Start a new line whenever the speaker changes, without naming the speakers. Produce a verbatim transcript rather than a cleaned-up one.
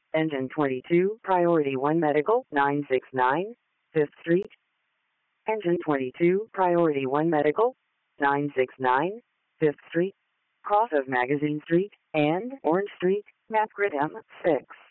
Engine twenty-two, Priority one Medical, nine sixty-nine Fifth Street. Engine twenty-two, Priority one Medical, nine sixty-nine Fifth Street. Cross of Magazine Street and Orange Street, map grid M six.